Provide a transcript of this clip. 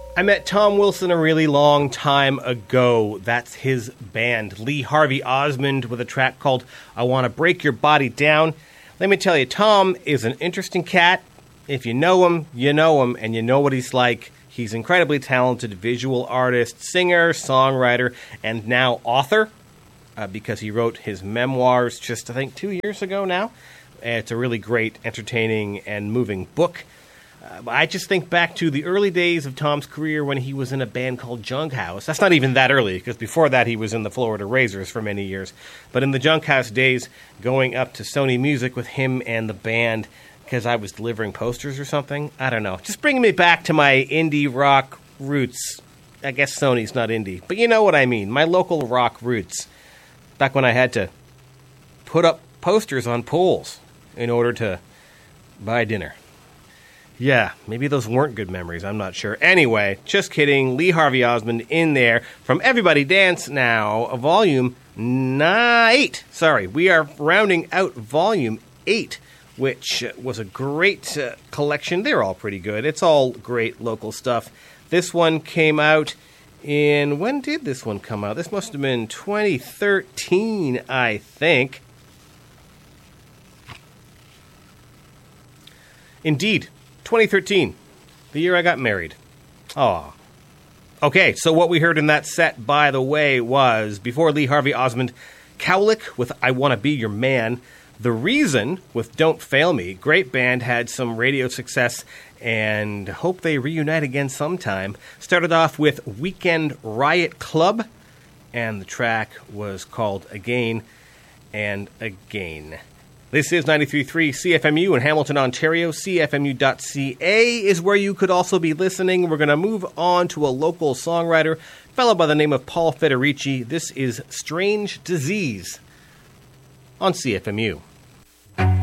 I met Tom Wilson a really long time ago. That's his band, Lee Harvey Osmond, with a track called I Want to Break Your Body Down. Let me tell you, Tom is an interesting cat. If you know him, and you know what he's like. He's incredibly talented visual artist, singer, songwriter, and now author, because he wrote his memoirs just, I think, 2 years ago now. It's a really great, entertaining, and moving book. I just think back to the early days of Tom's career when he was in a band called Junk House. That's not even that early, because before that he was in the Florida Razors for many years. But in the Junk House days, going up to Sony Music with him and the band, because I was delivering posters or something. I don't know. Just bringing me back to my indie rock roots. I guess Sony's not indie, but you know what I mean. My local rock roots. Back when I had to put up posters on poles in order to buy dinner. Yeah, maybe those weren't good memories. I'm not sure. Anyway, just kidding. Lee Harvey Osmond in there from Everybody Dance Now, volume 8. Sorry, we are rounding out volume 8, which was a great collection. They're all pretty good. It's all great local stuff. This one came out in... When did this one come out? This must have been 2013, I think. Indeed. 2013, the year I got married. Aw. Okay, so what we heard in that set, by the way, was, before Lee Harvey Osmond, Cowlick with I Wanna Be Your Man. The Reason with Don't Fail Me. Great band, had some radio success, and hope they reunite again sometime. Started off with Weekend Riot Club, and the track was called Again and Again. This is 93.3 CFMU in Hamilton, Ontario. CFMU.ca is where you could also be listening. We're going to move on to a local songwriter, a fellow by the name of Paul Federici. This is Strange Disease on CFMU.